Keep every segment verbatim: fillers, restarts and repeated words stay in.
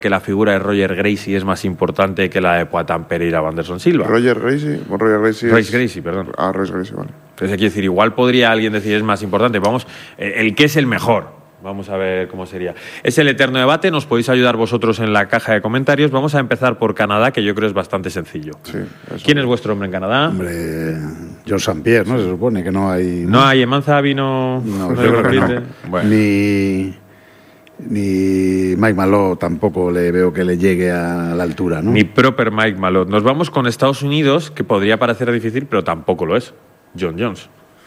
que la figura de Roger Gracie es más importante que la de Poatan Pereira o Anderson Silva. Roger Gracie, Roger Gracie. Royce es... Gracie, perdón. Ah, Royce Gracie, vale. Entonces hay que decir, igual podría alguien decir es más importante. Vamos, el que es el mejor. Vamos a ver cómo sería. Es el eterno debate, nos podéis ayudar vosotros en la caja de comentarios. Vamos a empezar por Canadá, que yo creo es bastante sencillo. Sí, ¿Quién es vuestro hombre en Canadá? Hombre, John Saint Pierre, ¿no? Se supone que no hay... No, no hay Emanza, vino... No, no yo creo que no. Bueno. Ni... Ni Mike Malott tampoco le veo que le llegue a la altura, ¿no? Ni proper Mike Malott. Nos vamos con Estados Unidos, que podría parecer difícil, pero tampoco lo es. John Jones.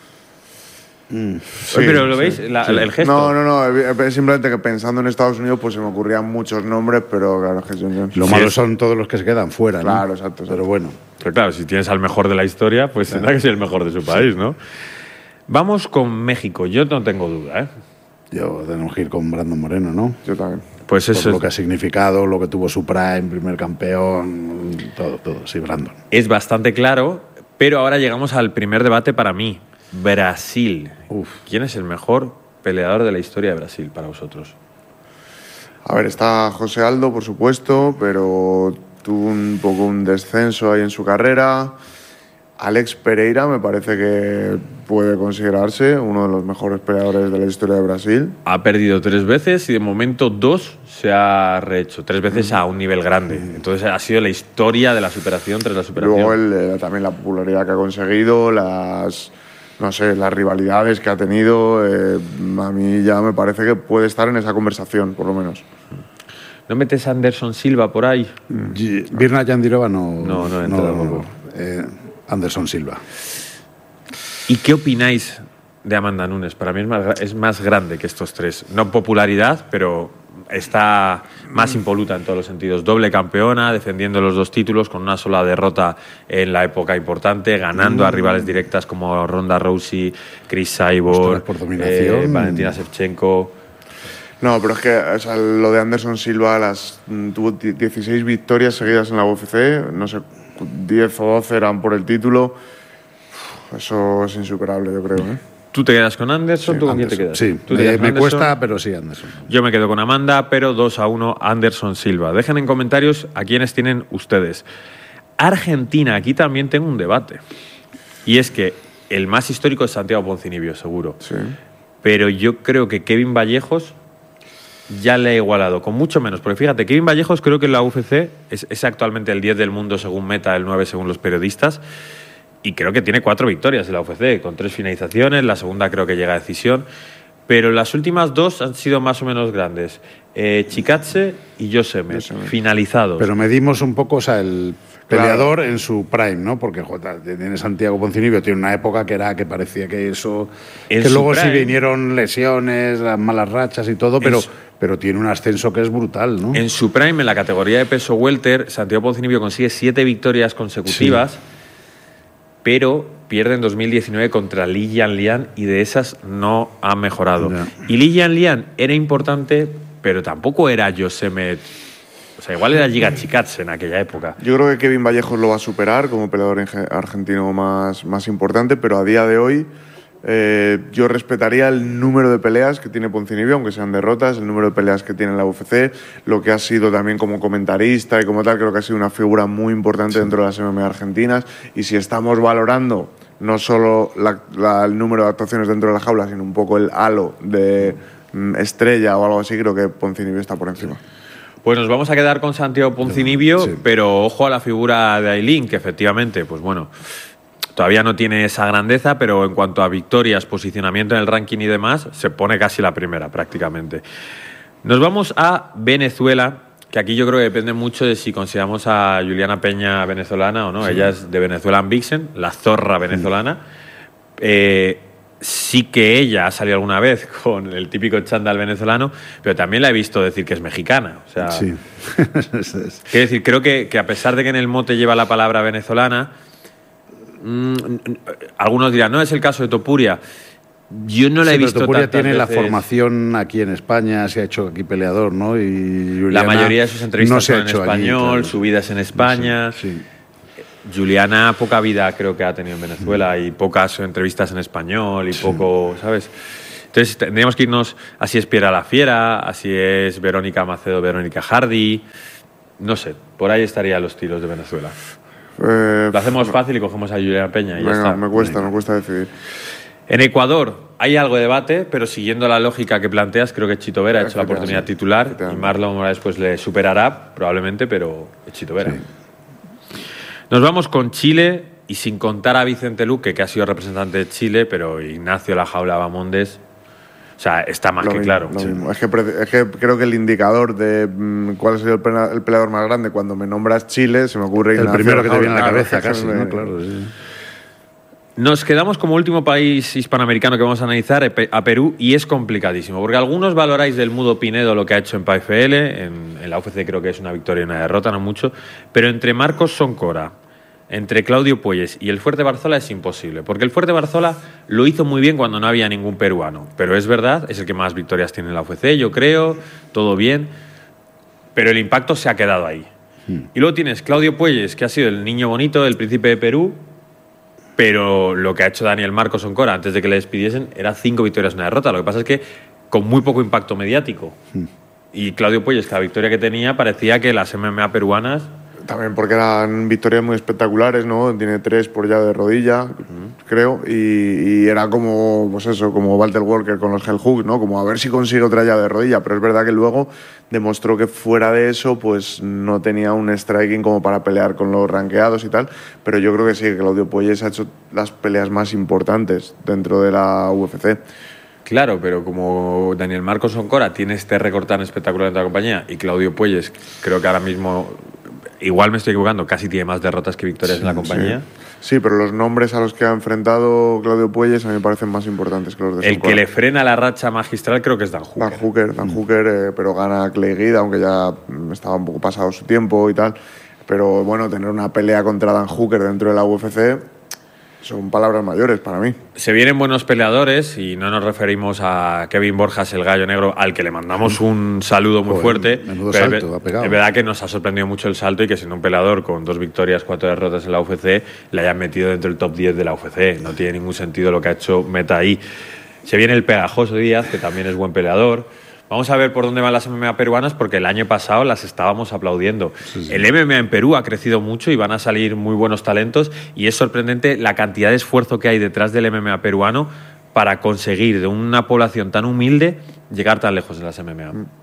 Mm, sí, Oye, pero ¿lo sí, veis? La, sí. el gesto. No, no, no. Simplemente que pensando en Estados Unidos, pues se me ocurrían muchos nombres, pero claro, que John Jones. Lo Sí, malo es- son todos los que se quedan fuera, ¿no? Claro, exacto, exacto. Pero bueno. Pero claro, si tienes al mejor de la historia, pues tendrá que ser el mejor de su país, ¿no? Vamos con México. Yo no tengo duda, ¿eh? Yo tenemos que ir con Brandon Moreno, ¿no? Yo también. Pues Por eso lo es, que ha significado, lo que tuvo su prime, primer campeón, todo, todo. Sí, Brandon. es bastante claro, pero ahora llegamos al primer debate para mí. Brasil. Uf. ¿Quién es el mejor peleador de la historia de Brasil para vosotros? A ver, está José Aldo, por supuesto, pero tuvo un poco un descenso ahí en su carrera. Alex Pereira me parece que puede considerarse uno de los mejores peleadores de la historia de Brasil. Ha perdido tres veces y de momento dos se ha rehecho. Tres veces a un nivel grande. Entonces ha sido la historia de la superación tras la superación. Luego el, eh, también la popularidad que ha conseguido, las, no sé, las rivalidades que ha tenido, eh, a mí ya me parece que puede estar en esa conversación, por lo menos. ¿No metes a Anderson Silva por ahí? G- Virna Yandirova no... No, no entra tampoco. eh, Anderson Silva. ¿Y qué opináis de Amanda Nunes? Para mí es más, gra- es más grande que estos tres. No en popularidad, pero está más impoluta en todos los sentidos. Doble campeona, defendiendo los dos títulos, con una sola derrota en la época importante, ganando a rivales directas como Ronda Rousey, Chris Cyborg, Ostras, por dominación. eh, Valentina Shevchenko. No, pero es que o sea, lo de Anderson Silva, las, mm, tuvo die- dieciséis victorias seguidas en la U F C, no sé, diez o doce eran por el título. Uf, eso es insuperable, yo creo, ¿eh? ¿Tú te quedas con Anderson? Sí, ¿Tú con quién te Anderson. quedas? Sí, ¿Tú te me, quedas con me Anderson? cuesta, pero sí, Anderson. Yo me quedo con Amanda, pero dos a uno Anderson Silva. Dejen en comentarios a quiénes tienen ustedes. Argentina, aquí también tengo un debate. Y es que el más histórico es Santiago Ponzinibbio, seguro. Sí. Pero yo creo que Kevin Vallejos ya le ha igualado, con mucho menos. Porque fíjate, Kevin Vallejos creo que en la U F C es, es actualmente el diez del mundo según Meta, el nueve según los periodistas. Y creo que tiene cuatro victorias en la U F C, con tres finalizaciones. La segunda creo que llega a decisión. Pero las últimas dos han sido más o menos grandes. Eh, Chikadze y Yosemite, Yosemite. finalizados. Pero medimos un poco, o sea, el peleador en su prime, ¿no? Porque jota, tiene Santiago Ponzinibbio, tiene una época que era que parecía que eso... En que su luego sí prime. vinieron lesiones, las malas rachas y todo, pero, su- pero tiene un ascenso que es brutal, ¿no? En su prime, en la categoría de peso welter, Santiago Ponzinibbio consigue siete victorias consecutivas, pero pierde en dos mil diecinueve contra Li Yanlian y de esas no ha mejorado. Ya. Y Li Yanlian era importante, pero tampoco era Yosemite. O sea, igual era Giga Chikadze en aquella época. Yo creo que Kevin Vallejos lo va a superar como peleador enge- argentino más, más importante, pero a día de hoy eh, yo respetaría el número de peleas que tiene Ponzinibbio, aunque sean derrotas, el número de peleas que tiene en la U F C, lo que ha sido también como comentarista y como tal, creo que ha sido una figura muy importante dentro de las M M A argentinas. Y si estamos valorando no solo la- la- el número de actuaciones dentro de la jaula, sino un poco el halo de mm, estrella o algo así, creo que Ponzinibbio está por encima. Pues nos vamos a quedar con Santiago Ponzinibbio, Sí. pero ojo a la figura de Ailín, que efectivamente, pues bueno, todavía no tiene esa grandeza, pero en cuanto a victorias, posicionamiento en el ranking y demás, se pone casi la primera prácticamente. Nos vamos a Venezuela, que aquí yo creo que depende mucho de si consideramos a Juliana Peña venezolana o no. Sí. Ella es de Venezuelan Vixen, la zorra venezolana. Sí. Eh, sí que ella ha salido alguna vez con el típico chándal venezolano, pero también la he visto decir que es mexicana. O sea, sí. Quiero decir, creo que, que a pesar de que en el mote lleva la palabra venezolana, mmm, algunos dirán, no es el caso de Topuria. Yo no la sí, he visto Topuria tantas tiene veces. La formación aquí en España, se ha hecho aquí peleador, ¿no? Y Juliana la mayoría de sus entrevistas no se son ha en hecho español, allí, claro. su vida es en España. Sí, sí. Juliana poca vida creo que ha tenido en Venezuela mm. y pocas entrevistas en español y sí. poco, ¿sabes? Entonces tendríamos que irnos, así es Piera la Fiera, así es Verónica Macedo, Verónica Hardy, no sé, por ahí estarían los tiros de Venezuela. Eh, Lo hacemos fácil y cogemos a Juliana Peña y venga, ya está. me cuesta, Venga. me cuesta decidir. En Ecuador hay algo de debate, pero siguiendo la lógica que planteas, creo que Chito Vera ha hecho la oportunidad sí. titular y Marlon Moraes pues le superará probablemente, pero es Chito Vera. Sí. Nos vamos con Chile y sin contar a Vicente Luque, que ha sido representante de Chile, pero Ignacio La Jaula Bamondes, o sea, está más lo que mismo, claro. Lo sí. mismo. Es, que, es que creo que el indicador de mmm, cuál es el, pena, el peleador más grande cuando me nombras Chile, se me ocurre el Ignacio primero que La te viene a la claro, cabeza, casi, me... ¿no? Claro, sí. Nos quedamos como último país hispanoamericano que vamos a analizar a Perú y es complicadísimo, porque algunos valoráis del Mudo Pinedo lo que ha hecho en P A F L, en, en la U F C creo que es una victoria y una derrota, no mucho, pero entre Marcos Soncora, entre Claudio Puelles y el Fuerte Barzola es imposible, porque el Fuerte Barzola lo hizo muy bien cuando no había ningún peruano, pero es verdad, es el que más victorias tiene en la U F C, yo creo, todo bien, pero el impacto se ha quedado ahí. Hmm. Y luego tienes Claudio Puelles, que ha sido el niño bonito, el príncipe de Perú, pero lo que ha hecho Daniel Marcos Soncora antes de que le despidiesen era cinco victorias y una derrota. Lo que pasa es que con muy poco impacto mediático. Hmm. Y Claudio Puelles, que la victoria que tenía parecía que las M M A peruanas... También porque eran victorias muy espectaculares, ¿no? Tiene tres por llave de rodilla, uh-huh. creo, y, y era como, pues eso, como Walter Walker con los Hell Hooks, ¿no? Como a ver si consigue otra llave de rodilla, pero es verdad que luego demostró que fuera de eso, pues no tenía un striking como para pelear con los ranqueados y tal, pero yo creo que sí, que Claudio Puelles ha hecho las peleas más importantes dentro de la U F C. Claro, pero como Daniel Marcos Soncora tiene este récord tan espectacular dentro de la compañía y Claudio Puelles creo que ahora mismo... Igual me estoy equivocando, casi tiene más derrotas que victorias sí, en la compañía. Sí. sí, pero los nombres a los que ha enfrentado Claudio Puelles a mí me parecen más importantes que los de El Soncora. Que le frena la racha magistral creo que es Dan Hooker. Dan Hooker, Dan mm. Hooker eh, pero gana Clay Guida, aunque ya estaba un poco pasado su tiempo y tal. Pero bueno, tener una pelea contra Dan Hooker dentro de la U F C son palabras mayores para mí. Se vienen buenos peleadores y no nos referimos a Kevin Borjas, el gallo negro, al que le mandamos un saludo muy Joder, fuerte. Menudo pero salto, ha pegado. Es verdad que nos ha sorprendido mucho el salto y que siendo un peleador con dos victorias, cuatro derrotas en la U F C, le hayan metido dentro del top diez de la U F C. No tiene ningún sentido lo que ha hecho Meta ahí. Se viene el Pegajoso Díaz, que también es buen peleador. Vamos a ver por dónde van las M M A peruanas, porque el año pasado las estábamos aplaudiendo. Sí, sí. El M M A en Perú ha crecido mucho y van a salir muy buenos talentos y es sorprendente la cantidad de esfuerzo que hay detrás del M M A peruano para conseguir de una población tan humilde llegar tan lejos en las M M A. Mm.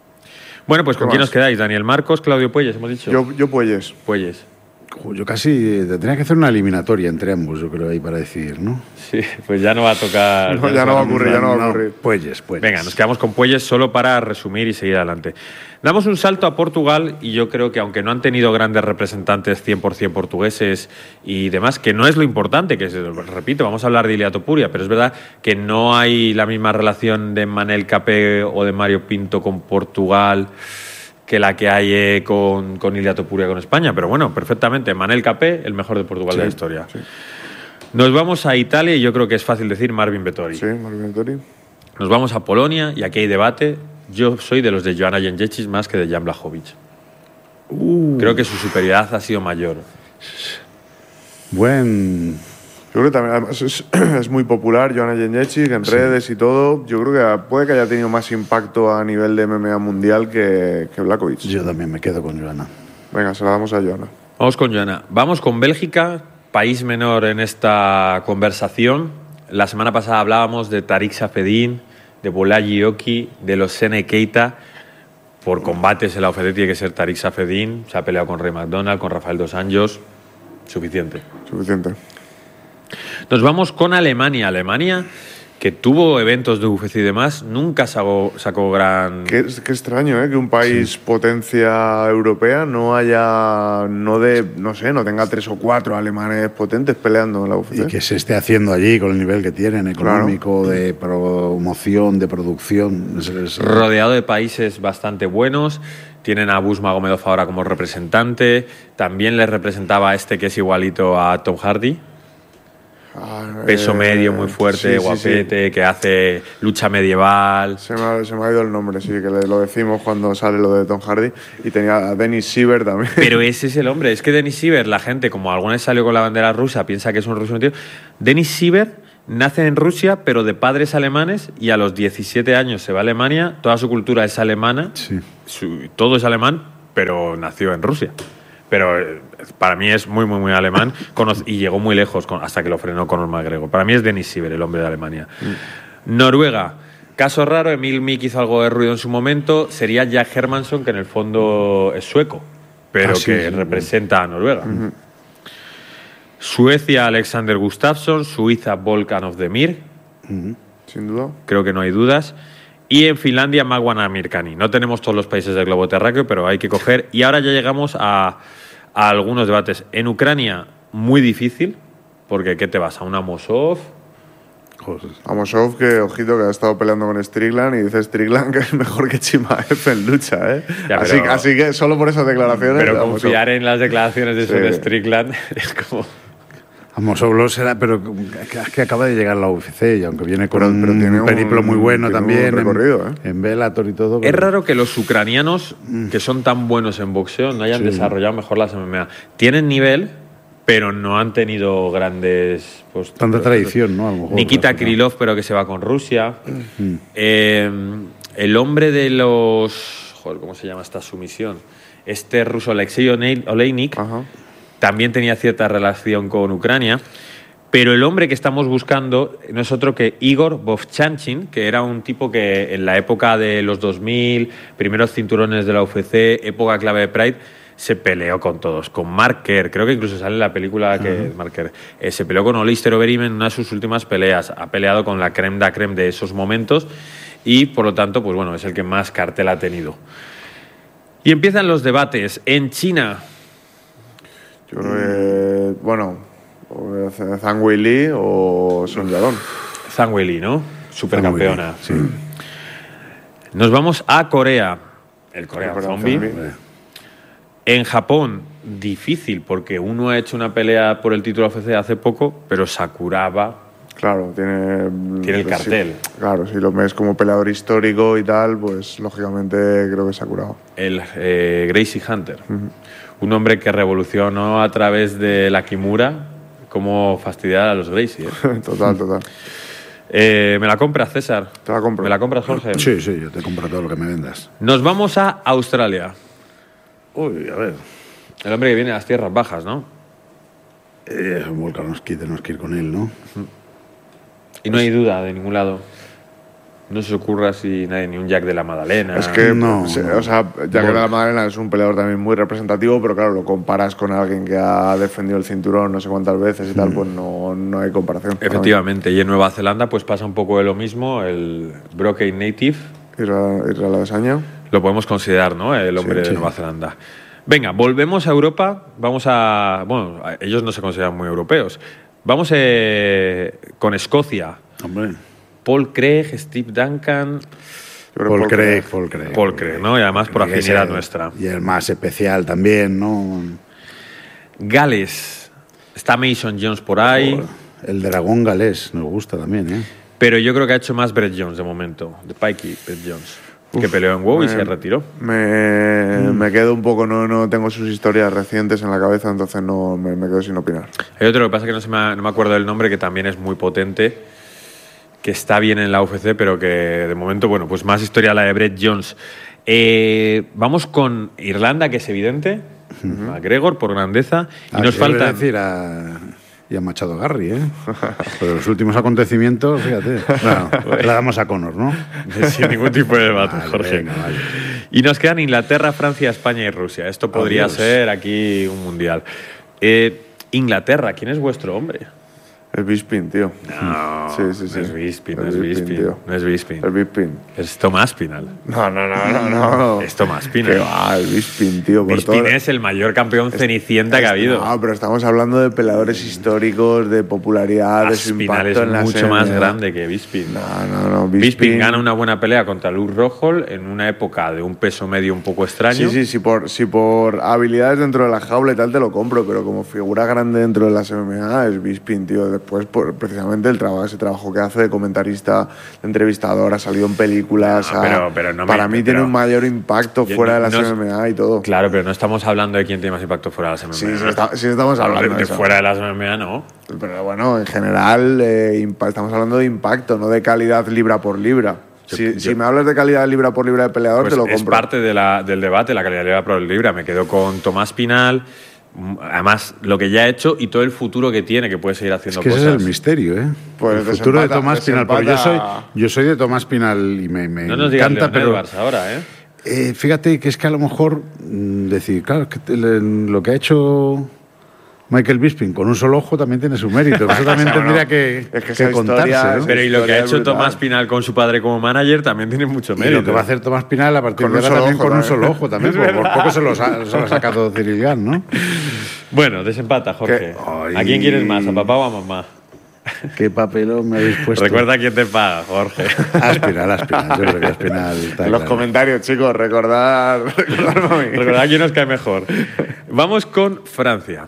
Bueno, pues ¿con quién os quedáis? Daniel Marcos, Claudio Puelles, hemos dicho. Yo, yo Puelles. Puelles. Yo casi tendría que hacer una eliminatoria entre ambos, yo creo, ahí para decidir, ¿no? Sí, pues ya no va a tocar... No, ya no va a ocurrir, ya no va a ocurrir. Puelles, Puelles. Venga, nos quedamos con Puelles solo para resumir y seguir adelante. Damos un salto a Portugal y yo creo que aunque no han tenido grandes representantes cien por ciento portugueses y demás, que no es lo importante, que repito, vamos a hablar de Ilia Topuria, pero es verdad que no hay la misma relación de Manel Capé o de Mario Pinto con Portugal... que la que hay eh, con, con Ilia Topuria con España, pero bueno, perfectamente. Manel Capé, el mejor de Portugal sí, de la historia. Sí. Nos vamos a Italia y yo creo que es fácil decir Marvin Vettori. Sí, Marvin Vettori. Nos vamos a Polonia y aquí hay debate. Yo soy de los de Joanna Jędrzejczyk más que de Jan Blachowicz. Uh. Creo que su superioridad ha sido mayor. Buen... Yo creo que también además es, es muy popular Joanna Jędrzejczyk en sí. redes y todo. Yo creo que puede que haya tenido más impacto a nivel de M M A mundial que, que Blachowicz. Yo también me quedo con Joanna. Venga, se la damos a Joanna. Vamos con Joanna. Vamos con Bélgica, país menor en esta conversación. La semana pasada hablábamos de Tariq Safedin, de Bolaji Oki, de los Sene Keita. Por combates en la U F C tiene que ser Tariq Safedin. Se ha peleado con Ray McDonald, con Rafael Dos Anjos. Suficiente. Suficiente. Nos vamos con Alemania. Alemania, que tuvo eventos de U F C y demás, nunca sacó, sacó gran... Qué, qué extraño, ¿eh? Que un país sí. potencia europea no haya, no de, no sé, no tenga tres o cuatro alemanes potentes peleando en la U F C. Y que se esté haciendo allí con el nivel que tienen, económico, claro. de promoción, de producción. Es, es... Rodeado de países bastante buenos. Tienen a Bus Magomedov ahora como representante. También les representaba a este que es igualito a Tom Hardy. Ah, Peso eh, medio, muy fuerte, sí, guapete, sí, sí. que hace lucha medieval. Se me, ha, se me ha ido el nombre, sí, que le, lo decimos cuando sale lo de Tom Hardy. Y tenía a Dennis Siver también. Pero ese es el hombre. Es que Dennis Siver, la gente, como alguna vez salió con la bandera rusa, piensa que es un ruso metido. Dennis Siver nace en Rusia, pero de padres alemanes, y a los diecisiete años se va a Alemania. Toda su cultura es alemana, Sí. su- todo es alemán, pero nació en Rusia. Pero eh, para mí es muy, muy, muy alemán cono- y llegó muy lejos con- hasta que lo frenó Conor McGregor. Para mí es Denis Siever, el hombre de Alemania. Mm. Noruega, caso raro, Emil Mick hizo algo de ruido en su momento. Sería Jack Hermansson, que en el fondo es sueco, pero Ah, sí, que sí, representa a Noruega. Suecia, Alexander Gustafsson. Suiza, Volkan of the Mir. Sin duda. Creo que no hay dudas. Y en Finlandia, Magwan Amirkani. No tenemos todos los países del globo terráqueo, pero hay que coger. Y ahora ya llegamos a, a algunos debates. En Ucrania, muy difícil, porque ¿qué te vas? ¿A un Amosov? Joder. Amosov, que ojito, que ha estado peleando con Strickland y dice Strickland que es mejor que Chimaev en lucha, ¿eh? Ya, así, pero- así que solo por esas declaraciones. Pero Amosov. confiar en las declaraciones de Sí. Sean Strickland es como... Amosov será, pero que, que acaba de llegar a la U F C y aunque viene con Pero- un pero tiene un- periplo muy bueno tiene un también recorrido, en, ¿eh? en Bellator y todo. Es pero- raro que los ucranianos, que son tan buenos en boxeo, no hayan Sí. desarrollado mejor las M M A. Tienen nivel, pero no han tenido grandes... Pues, Tanta tradición, ¿no? A lo mejor, Nikita al final. Krylov, pero que se va con Rusia. Eh, el hombre de los... Joder, ¿cómo se llama esta sumisión? Este ruso, Alexei Ole- Oleinik, Ajá. también tenía cierta relación con Ucrania. Pero el hombre que estamos buscando no es otro que Igor Vovchanchin, que era un tipo que en la época de los dos mil, primeros cinturones de la U F C, época clave de Pride, se peleó con todos. Con Mark Kerr, creo que incluso sale en la película que es Mark Kerr. Eh, se peleó con Olister Overeem en una de sus últimas peleas. Ha peleado con la creme de la creme de esos momentos y, por lo tanto, pues bueno, es el que más cartel ha tenido. Y empiezan los debates. En China, Yo creo que, bueno, o Zhang Weili o Son Yadong. Zhang Weili, ¿no? Supercampeona. Sí. Nos vamos a Corea. El Corea Corea Zombie. Zombie. En Japón, difícil, porque uno ha hecho una pelea por el título U F C hace poco, pero Sakuraba Claro, tiene... tiene el sí, cartel. claro, si lo ves como peleador histórico y tal, pues lógicamente creo que se ha curado. El eh, Gracie Hunter. Un hombre que revolucionó a través de la Kimura cómo fastidiar a los Gracie. ¿eh? Total, total. Eh, ¿Me la compras, César? Te la compro. ¿Me la compras, Jorge? Sí, sí, yo te compro todo lo que me vendas. Nos vamos a Australia. Uy, a ver. El hombre que viene de las tierras bajas, ¿no? Eh, Volkanovski, tenemos que ir con él, ¿no? Y no hay duda de ningún lado. No se os ocurra si nadie, ni un Jack de la Magdalena. Es que, No, se- no. o sea, ya que de la Magdalena es un peleador también muy representativo, pero claro, lo comparas con alguien que ha defendido el cinturón no sé cuántas veces y tal, pues no, no hay comparación. Efectivamente, y en Nueva Zelanda pues pasa un poco de lo mismo. El Brocade Native Israel, Israel Adesanya. lo podemos considerar, ¿no? El hombre Sí, de sí. Nueva Zelanda. Venga, volvemos a Europa. Vamos a... Bueno, a- ellos no se consideran muy europeos. Vamos eh, con Escocia. Hombre. Paul Craig, Steve Duncan... Yo creo Paul que Craig, Paul Craig. Paul Craig, ¿no? Y además por Tiene que afinidad ser- nuestra. Y el más especial también, ¿no? Gales. Está Mason Jones por ahí. Joder, el dragón galés, nos gusta también, ¿eh? Pero yo creo que ha hecho más Brett Jones de momento. De Pikey, Brett Jones. que peleó en WoW y me- se retiró. Me, me quedo un poco, no, no tengo sus historias recientes en la cabeza, entonces no me, me quedo sin opinar. Hay otro que pasa que no, se me, no me acuerdo del nombre, que también es muy potente, que está bien en la U F C, pero que de momento, bueno, pues más historia la de Brett Jones. Eh, vamos con Irlanda, que es evidente, McGregor por grandeza, y Ah, nos sí, iba a falta... decir a, y a Machado Garry, ¿eh? Pero los últimos acontecimientos, fíjate. Bueno, le damos a Conor, ¿no? Sin ningún tipo de debate, Vale, Jorge. venga, vale. Y nos quedan Inglaterra, Francia, España y Rusia. Esto podría Adiós. ser aquí un mundial. Eh, Inglaterra, ¿quién es vuestro hombre? Es Bisping, tío. No, sí, sí, sí. no es Bisping, no Es es Bisping, Bisping, tío. no es Bisping. Es Bisping. Es Tomás Pinal. No, no, no, no, no. Es Tomás Que Pinal. va, el Bisping, tío. Por Bisping todo. es el mayor campeón cenicienta que ha habido. No, pero estamos hablando de peleadores históricos, de popularidad, de su Aspinal impacto es en la mucho más escena. grande que Bisping. No, no, no. Bisping Bisping gana una buena pelea contra Luke Rockhold en una época de un peso medio un poco extraño. Sí, sí, sí por, si por habilidades dentro de la jaula y tal te lo compro, pero como figura grande dentro de las M M A es Bisping, tío. después, por, precisamente, el trabajo, ese trabajo que hace de comentarista, de entrevistador, ha salido en películas. No, ha, pero, pero no para me, mí pero, tiene un mayor impacto yo, fuera no, de las no, M M A y todo. Claro, pero no estamos hablando de quién tiene más impacto fuera de las M M A. Sí, sí, está, sí estamos hablando de, de de eso. fuera de las M M A, no. Pero bueno, en general, eh, estamos hablando de impacto, no de calidad libra por libra. Yo, si, yo, si me hablas de calidad libra por libra de peleador, pues te lo es compro. Es parte de la, del debate, la calidad libra por libra. Me quedo con Tomás Pinal, además lo que ya ha hecho y todo el futuro que tiene, que puede seguir haciendo es que cosas. Ese es el misterio, ¿eh? Pues el futuro de Tomás Pinal. Porque yo soy, desempata... yo soy de Tomás Pinal y me, me no nos encanta, digas pero Barça ahora, ¿eh? Eh, fíjate que es que a lo mejor mm, decir, claro, que lo que ha hecho Michael Bisping con un solo ojo también tiene su mérito. Eso también tendría que, es que, que contarse. ¿No? Pero y lo que ha hecho brutal. Tomás Pinal con su padre como manager también tiene mucho mérito. Y lo que va a hacer Tomás Pinal a partir con de ahora también ojo, con también. un solo ojo también. por, por poco se lo, ha, se lo ha sacado Cyril Gane, ¿no? Bueno, desempata, Jorge. ¿A quién quieres más? ¿A papá o a mamá? Qué papelón me habéis puesto. Recuerda quién te paga, Jorge. A Espinal, a Espinal. Yo creo que a Espinal está En los claro. comentarios, chicos, recordad, recordad a mí. Recordad quién nos cae mejor. Vamos con Francia.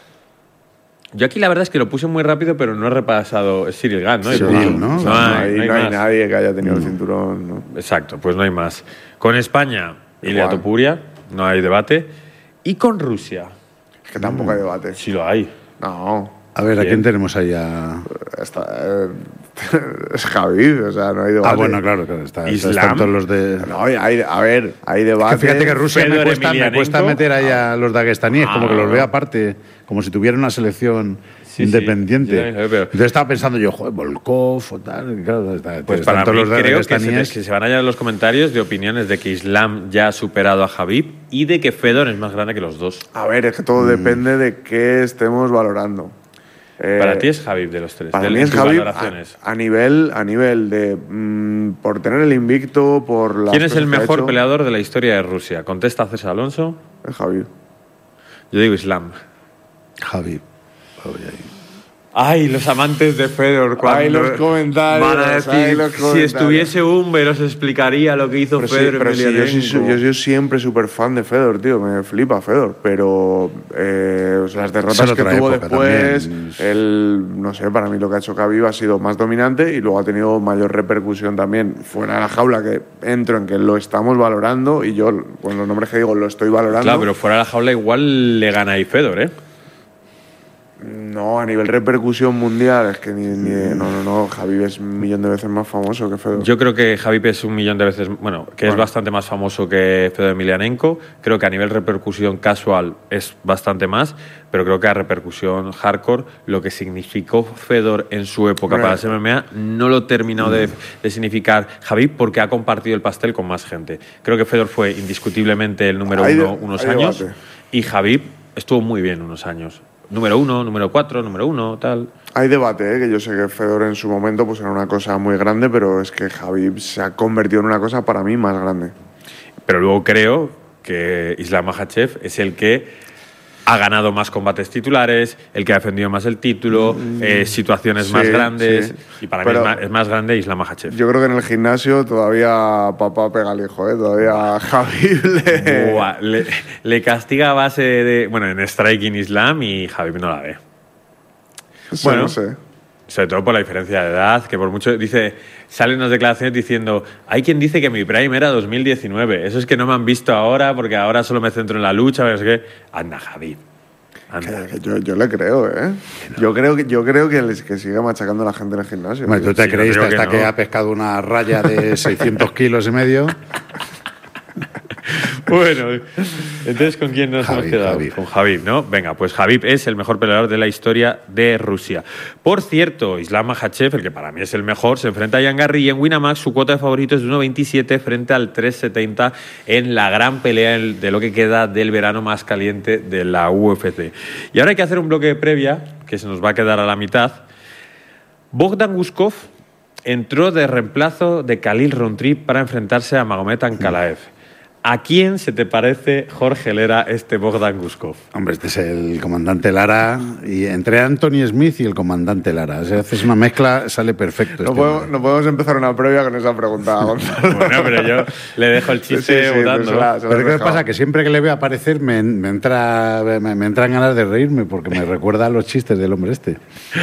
Yo aquí la verdad es que lo puse muy rápido, pero no he repasado. Es Cyril Gane, ¿no? Cyril, ¿no? No, No, hay, hay, no hay no hay más. nadie que haya tenido el cinturón. ¿no? Exacto, pues no hay más. Con España, Ilia Igual. Topuria, no hay debate. Y con Rusia, Es que tampoco hay debate. sí lo hay. No. A ver, ¿a Bien. quién tenemos ahí? A... Está, eh, es Javi, o sea, no hay debate. Ah, bueno, claro, claro. Está, Islam. están todos los de... No, hay, hay- a ver, hay Es debate. que fíjate que Rusia me Fedor cuesta, me Emelianenko. cuesta meter ahí a los daguestaníes, Ah, como que los no. veo aparte, como si tuviera una selección Sí, independiente. sí, yo también lo veo, pero- Entonces estaba pensando yo, joder, Volkov o tal. y Claro, está, Pues están para todos mí los creo que se, daguestaníes. que se van a hallar los comentarios de opiniones de que Islam ya ha superado a Khabib y de que Fedor es más grande que los dos. A ver, es que todo depende de qué estemos valorando. Eh, Para ti es Khabib de los tres. Para de, mí en es tus Javi valoraciones. a, a nivel, a nivel de mm, por tener el invicto, por las ¿Quién es cosas el que ha mejor hecho, peleador de la historia de Rusia? Contesta César Alonso. es Javi. Yo digo Islam. Javi. Ay, ay. Ay, los amantes de Fedor. Cuando Ay, los comentarios, Van a decir, ay, los si comentarios. estuviese Humber os explicaría lo que hizo Pero sí, Fedor pero sí, yo, Emelianenko. sí, yo, yo siempre súper fan de Fedor, tío. Me flipa Fedor. Pero eh, o sea, las derrotas Esa que otra tuvo época después, también. él, no sé, para mí lo que ha hecho Khabib ha sido más dominante y luego ha tenido mayor repercusión también fuera de la jaula, que entro en que lo estamos valorando y yo, con los nombres que digo, lo estoy valorando. Claro, pero fuera de la jaula igual le gana ahí Fedor, ¿eh? No, a nivel repercusión mundial, es que ni, ni de- no, no, no, Khabib es un millón de veces más famoso que Fedor. Yo creo que Khabib es un millón de veces, bueno, que es Bueno. bastante más famoso que Fedor Emelianenko. Creo que a nivel repercusión casual es bastante más, pero creo que a repercusión hardcore, lo que significó Fedor en su época Bueno. para las M M A no lo terminó de, de significar Khabib porque ha compartido el pastel con más gente. Creo que Fedor fue indiscutiblemente el número Hay de- uno unos hay años debate. y Khabib estuvo muy bien unos años. Número uno, número cuatro, número uno, tal. Hay debate, ¿eh? Que yo sé que Fedor en su momento pues era una cosa muy grande, pero es que Khabib se ha convertido en una cosa para mí más grande. Pero luego creo que Islam Makhachev es el que ha ganado más combates titulares, el que ha defendido más el título, eh, situaciones sí, más grandes. sí. Y para Pero- mí es más, es más grande Islam Makhachev. Yo creo que en el gimnasio todavía papá pega al hijo, ¿eh? Todavía Khabib le... Buah, le, le castiga a base de. Bueno, en striking Islam y Khabib no la ve. Sí, bueno. no sé. Sobre todo por la diferencia de edad, que por mucho dice, salen unas declaraciones diciendo, hay quien dice que mi prime era dos mil diecinueve, eso es que no me han visto ahora porque ahora solo me centro en la lucha, pero es que, anda Khabib, anda. Que- que yo, yo le creo, ¿eh? Yo creo que, yo creo que, les, que sigue machacando a la gente en el gimnasio. Hombre, tú te Sí, yo creíste creo que hasta que, no. ha pescado una raya de seiscientos kilos y medio. Bueno, entonces ¿con quién nos Khabib, hemos quedado? Khabib. Con Khabib, ¿no? Venga, pues Khabib es el mejor peleador de la historia de Rusia. Por cierto, Islam Makhachev, el que para mí es el mejor, se enfrenta a Ian Garry y en Winamax su cuota de favorito es de uno veintisiete frente al tres setenta en la gran pelea de lo que queda del verano más caliente de la U F C. Y ahora hay que hacer un bloque de previa, que se nos va a quedar a la mitad. Bogdan Guskov entró de reemplazo de Khalil Rountree para enfrentarse a Magomed Ankalaev. ¿A quién se te parece, Jorge Lera, este Bogdan Guskov? Hombre, este es el comandante Lara, y entre Anthony Smith y el comandante Lara. Si haces una mezcla, sale perfecto. No, este podemos, no podemos empezar una previa con esa pregunta, Gonzalo. Bueno, pero yo le dejo el chiste Sí, sí, votando. se la- se la Pero has ¿qué me dejado. pasa? Que siempre que le veo aparecer me, me, entra, me, me entran ganas de reírme porque me recuerda a los chistes del hombre este.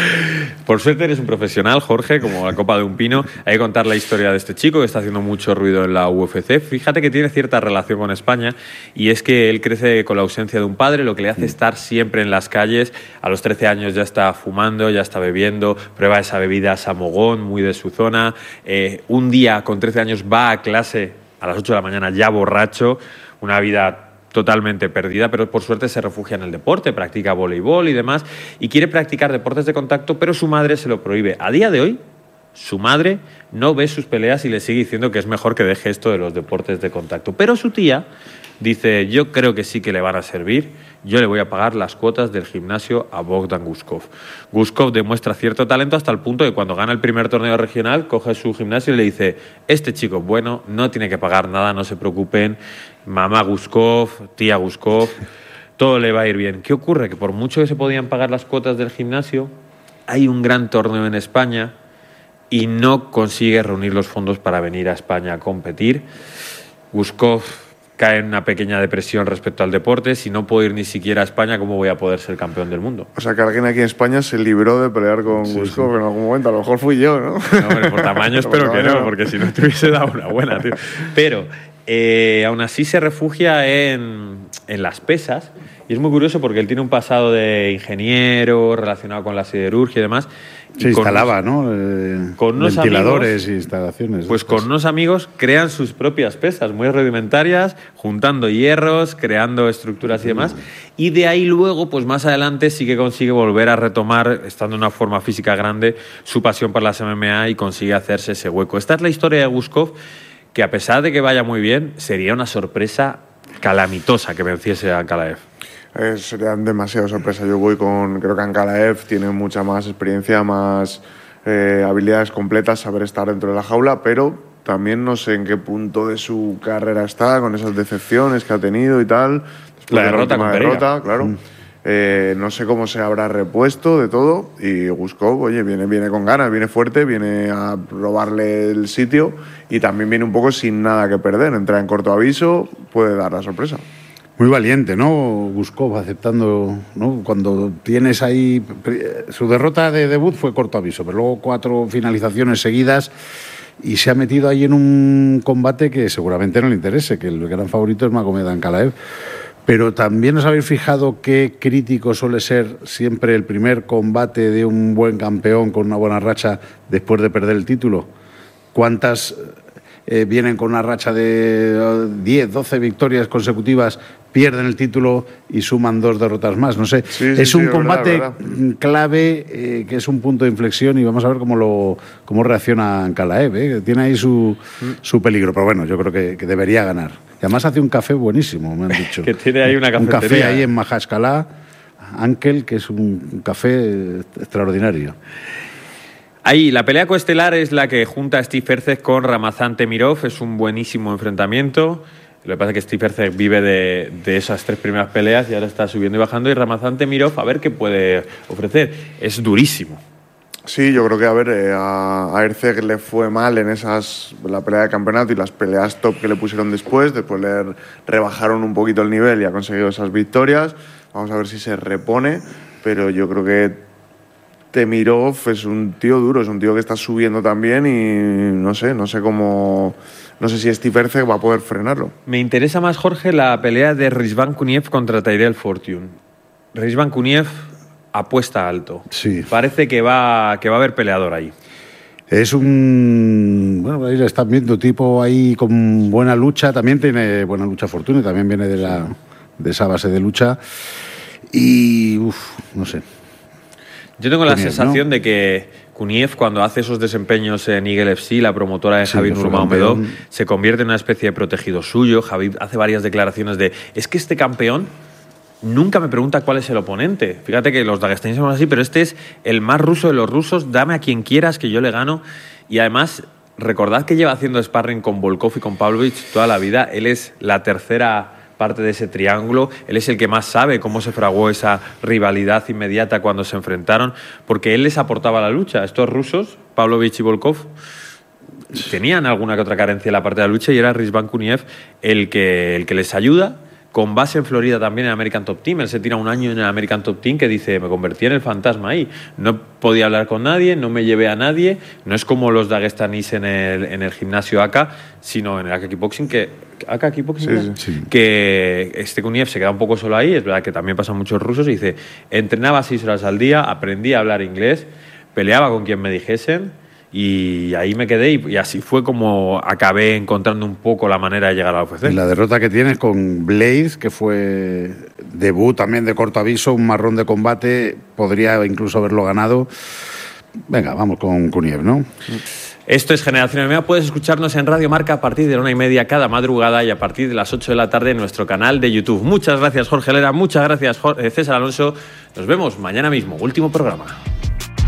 Por suerte eres un profesional, Jorge, como la copa de un pino. Hay que contar la historia de este chico que está haciendo mucho ruido en la U F C. Fíjate que tiene cierta relación con España y es que él crece con la ausencia de un padre, lo que le hace estar siempre en las calles. A los trece años ya está fumando, ya está bebiendo, prueba esa bebida Samogón, muy de su zona. Eh, un día con trece años va a clase a las ocho de la mañana ya borracho, una vida totalmente perdida, pero por suerte se refugia en el deporte, practica voleibol y demás, y quiere practicar deportes de contacto, pero su madre se lo prohíbe. A día de hoy, su madre no ve sus peleas y le sigue diciendo que es mejor que deje esto de los deportes de contacto. Pero su tía dice, yo creo que sí que le van a servir, yo le voy a pagar las cuotas del gimnasio a Bogdan Guskov. Guskov demuestra cierto talento hasta el punto de que cuando gana el primer torneo regional, coge su gimnasio y le dice, este chico es bueno, no tiene que pagar nada, no se preocupen, mamá Guskov, tía Guskov, todo le va a ir bien. ¿Qué ocurre? Que por mucho que se podían pagar las cuotas del gimnasio, hay un gran torneo en España y no consigue reunir los fondos para venir a España a competir. Guskov cae en una pequeña depresión respecto al deporte. Si no puedo ir ni siquiera a España, ¿cómo voy a poder ser campeón del mundo? O sea, que alguien aquí en España se libró de pelear con Sí, Guskov sí. en algún momento. A lo mejor fui yo, ¿no? No, hombre, por tamaño espero Por que tamaño no, no. porque si no te hubiese dado una buena, tío. Pero eh, aún así se refugia en, en las pesas. Y es muy curioso porque él tiene un pasado de ingeniero relacionado con la siderurgia y demás. Y Se con instalaba, ¿no? Eh, con unos ventiladores amigos, y instalaciones. Pues con unos amigos crean sus propias pesas muy rudimentarias, juntando hierros, creando estructuras y demás. Y de ahí luego, pues más adelante sí que consigue volver a retomar, estando en una forma física grande, su pasión por las M M A y consigue hacerse ese hueco. Esta es la historia de Guskov, que a pesar de que vaya muy bien, sería una sorpresa calamitosa que venciese a Ankalaev. Eh, sería demasiado sorpresa. Yo voy con, creo que Ankalaev tiene mucha más experiencia, más eh, habilidades completas, saber estar dentro de la jaula, pero también no sé en qué punto de su carrera está, con esas decepciones que ha tenido y tal. Después La de derrota última con Pereira. derrota, claro. Mm. Eh, no sé cómo se habrá repuesto de todo y Guskov, oye, viene, viene con ganas, viene fuerte, viene a robarle el sitio y también viene un poco sin nada que perder. Entra en corto aviso, puede dar la sorpresa. Muy valiente, ¿no? Guskov aceptando, ¿no? Cuando tienes ahí... Su derrota de debut fue corto aviso, pero luego cuatro finalizaciones seguidas y se ha metido ahí en un combate que seguramente no le interese, que el gran favorito es Magomed Ankalaev. Pero también os habéis fijado qué crítico suele ser siempre el primer combate de un buen campeón con una buena racha después de perder el título. ¿Cuántas eh, vienen con una racha de diez, doce victorias consecutivas, pierden el título y suman dos derrotas más? No sé, Sí, sí, es sí, un es verdad, combate es verdad. clave, eh, que es un punto de inflexión y vamos a ver cómo lo cómo reacciona Ankalaev, ¿eh? Tiene ahí su, su peligro, pero bueno, yo creo que, que debería ganar. Y además hace un café buenísimo, me han dicho. Que tiene ahí una Un café cafetería. ahí en Majascalá, Ankel, que es un café extraordinario. Ahí, la pelea coestelar es la que junta a Steve Erceg con Ramazan Temirov. Es un buenísimo enfrentamiento. Lo que pasa es que Steve Erceg vive de, de esas tres primeras peleas y ahora está subiendo y bajando. Y Ramazan Temirov, a ver qué puede ofrecer. Es durísimo. Sí, yo creo que a ver, eh, a, a Erceg le fue mal en esas la pelea de campeonato y las peleas top que le pusieron después. Después le rebajaron un poquito el nivel y ha conseguido esas victorias. Vamos a ver si se repone, pero yo creo que Temirov es un tío duro, es un tío que está subiendo también y no sé, no sé cómo, no sé si Steve Erceg va a poder frenarlo. Me interesa más, Jorge, la pelea de Rizvan Kuniev contra Tyrell Fortune. Rizvan Kuniev apuesta alto. Sí. Parece que va, que va a haber peleador ahí. Es un... Bueno, ahí le están viendo, tipo ahí con buena lucha. También tiene buena lucha Fortuna, también viene de, la, de esa base de lucha. Y, uff, no sé. Yo tengo la Kuniev, sensación ¿no? de que Kuniev, cuando hace esos desempeños en Eagle F C, la promotora de Sí, Javid que fue Nurmagomedov, campeón. se convierte en una especie de protegido suyo. Javid hace varias declaraciones de, es que este campeón nunca me pregunta cuál es el oponente. Fíjate que los dagestaníes son así, pero este es el más ruso de los rusos, dame a quien quieras que yo le gano. Y además recordad que lleva haciendo sparring con Volkov y con Pavlovich toda la vida. Él es la tercera parte de ese triángulo. Él es el que más sabe cómo se fraguó esa rivalidad inmediata cuando se enfrentaron, porque él les aportaba la lucha. Estos rusos, Pavlovich y Volkov, tenían alguna que otra carencia en la parte de la lucha y era Rizvan Kuniev el que, el que les ayuda, con base en Florida también en American Top Team. Él se tira un año en el American Top Team que dice, me convertí en el fantasma ahí. No podía hablar con nadie, no me llevé a nadie. No es como los daguestanís en el, en el gimnasio A K A, sino en el A K A Kickboxing, que, A K A Kickboxing, sí, sí. que este Kuniev se queda un poco solo ahí. Es verdad que también pasan muchos rusos y dice, entrenaba seis horas al día, aprendí a hablar inglés, peleaba con quien me dijesen, y ahí me quedé y, y así fue como acabé encontrando un poco la manera de llegar a la U F C. Y la derrota que tienes con Blaze, que fue debut también de corto aviso, un marrón de combate, podría incluso haberlo ganado. Venga, vamos con Kuniev, ¿no? Esto es Generación M M A. Puedes escucharnos en Radio Marca a partir de la una y media cada madrugada y a partir de las ocho de la tarde en nuestro canal de YouTube. Muchas gracias, Jorge Lera. Muchas gracias, César Alonso. Nos vemos mañana mismo. Último programa.